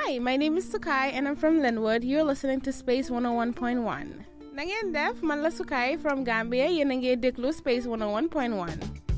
Hi, my name is Sukai and I'm from Linwood. You're listening to Space 101.1. Nangen def, man la Sukai from Gambia, yéen a ngi déglu Space 101.1.